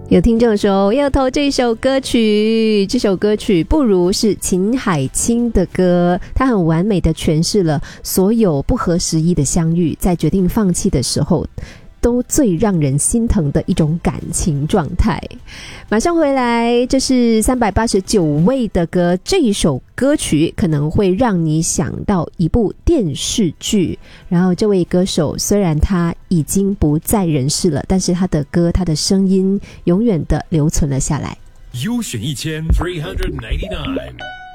有听众说要投这首歌曲，这首歌曲不如是秦海清的歌，他很完美的诠释了所有不合时宜的相遇，在决定放弃的时候都最让人心疼的一种感情状态。马上回来，这是389位的歌，这一首歌曲可能会让你想到一部电视剧，然后这位歌手虽然他已经不在人世了，但是他的歌，他的声音永远的留存了下来。 优选1399